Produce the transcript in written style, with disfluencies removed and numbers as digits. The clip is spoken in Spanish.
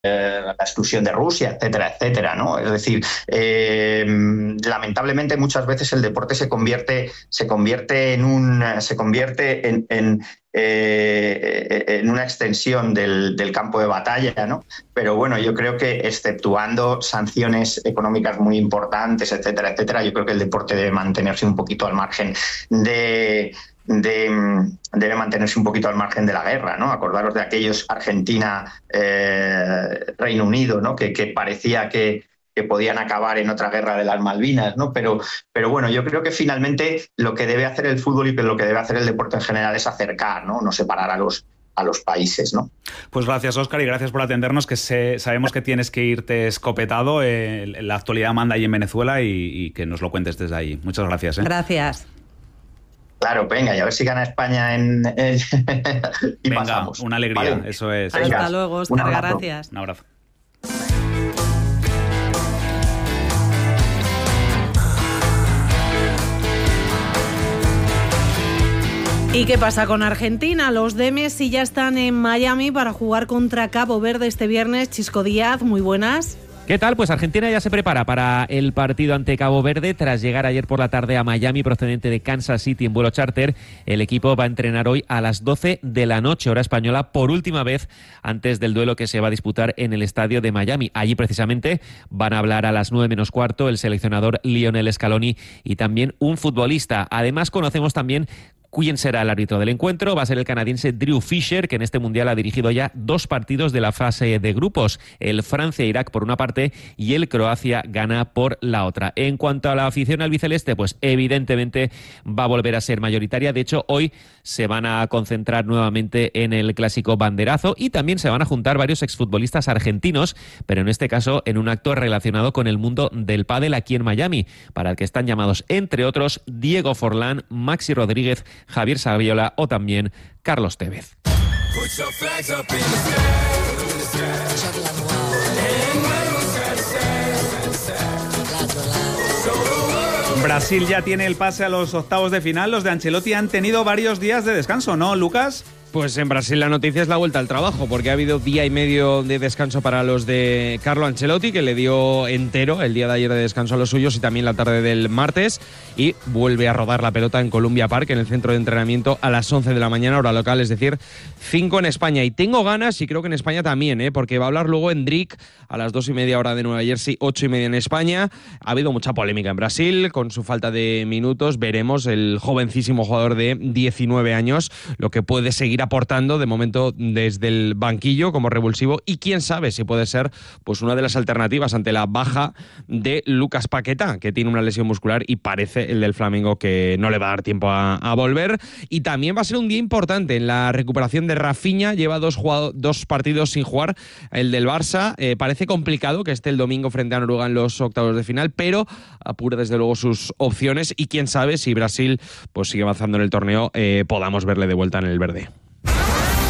la exclusión de Rusia, etcétera, etcétera, ¿no? Es decir, lamentablemente muchas veces el deporte se convierte en una extensión del campo de batalla, ¿no? Pero bueno, yo creo que exceptuando sanciones económicas muy importantes, etcétera, etcétera, yo creo que el deporte debe mantenerse un poquito al margen debe mantenerse un poquito al margen de la guerra, ¿no? Acordaros de aquellos Argentina, Reino Unido, ¿no? Que parecía que podían acabar en otra guerra de las Malvinas, ¿no? Pero bueno, yo creo que finalmente lo que debe hacer el fútbol y lo que debe hacer el deporte en general es acercar, ¿no? Separar a los países, ¿no? Pues gracias, Óscar, y gracias por atendernos, que sabemos que tienes que irte escopetado. La actualidad manda ahí en Venezuela y que nos lo cuentes desde ahí. Muchas gracias. Gracias. Claro, venga, y a ver si gana España y venga, pasamos. Una alegría, vale. Eso es. Hasta luego, Óscar, gracias. Un abrazo. ¿Y qué pasa con Argentina? Los de Messi ya están en Miami para jugar contra Cabo Verde este viernes. Chisco Díaz, muy buenas. ¿Qué tal? Pues Argentina ya se prepara para el partido ante Cabo Verde. Tras llegar ayer por la tarde a Miami procedente de Kansas City en vuelo charter, el equipo va a entrenar hoy a las 12 de la noche, hora española, por última vez antes del duelo que se va a disputar en el estadio de Miami. Allí precisamente van a hablar a las 9 menos cuarto el seleccionador Lionel Scaloni y también un futbolista. Además conocemos también quién será el árbitro del encuentro. Va a ser el canadiense Drew Fisher, que en este Mundial ha dirigido ya 2 partidos de la fase de grupos, el Francia-Irak por una parte y el Croacia-Ghana por la otra. En cuanto a la afición albiceleste, pues evidentemente va a volver a ser mayoritaria. De hecho, hoy se van a concentrar nuevamente en el clásico banderazo y también se van a juntar varios exfutbolistas argentinos, pero en este caso en un acto relacionado con el mundo del pádel aquí en Miami, para el que están llamados, entre otros, Diego Forlán, Maxi Rodríguez, Javier Saviola o también Carlos Tevez. Brasil ya tiene el pase a los octavos de final. Los de Ancelotti han tenido varios días de descanso, ¿no, Lucas? Pues en Brasil la noticia es la vuelta al trabajo, porque ha habido día y medio de descanso para los de Carlo Ancelotti, que le dio entero el día de ayer de descanso a los suyos y también la tarde del martes, y vuelve a rodar la pelota en Columbia Park, en el centro de entrenamiento, a las 11 de la mañana, hora local, es decir, 5 en España. Y tengo ganas, y creo que en España también, porque va a hablar luego Endrick a las 2:30 hora de Nueva Jersey, 8:30 en España. Ha habido mucha polémica en Brasil con su falta de minutos. Veremos el jovencísimo jugador de 19 años, lo que puede seguir aportando de momento desde el banquillo como revulsivo, y quién sabe si puede ser pues una de las alternativas ante la baja de Lucas Paquetá, que tiene una lesión muscular y parece el del Flamengo que no le va a dar tiempo a volver. Y también va a ser un día importante en la recuperación de Rafinha. Lleva 2 partidos sin jugar, el del Barça. Parece complicado que esté el domingo frente a Noruega en los octavos de final, pero apura desde luego sus opciones, y quién sabe si Brasil pues sigue avanzando en el torneo, podamos verle de vuelta en el verde.